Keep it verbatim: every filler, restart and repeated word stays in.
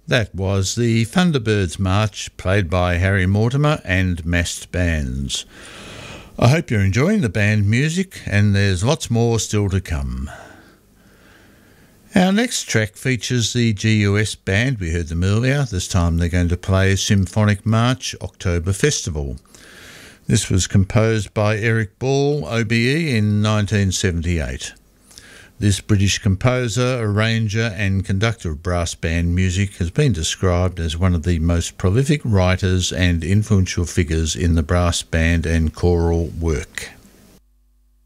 That was the Thunderbirds March, played by Harry Mortimer and massed bands. I hope you're enjoying the band music, and there's lots more still to come. Our next track features the G U S band. We heard them earlier. This time they're going to play Symphonic March October Festival. This was composed by Eric Ball, O B E, in nineteen seventy-eight. This British composer, arranger and conductor of brass band music has been described as one of the most prolific writers and influential figures in the brass band and choral work.